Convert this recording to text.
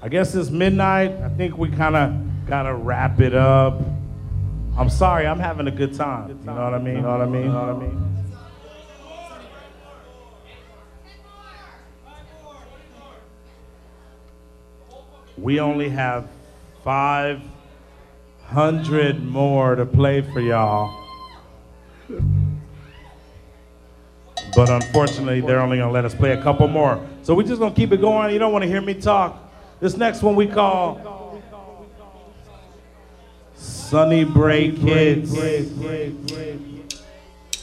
I guess it's midnight. I think we kind of gotta wrap it up. I'm sorry, I'm having a good time. You know what I mean? You know what I mean? You know what I mean? We only have 500 more to play for y'all. But unfortunately, they're only gonna let us play a couple more. So we're just gonna keep it going. You don't wanna hear me talk. This next one we call Sunny Break Kids.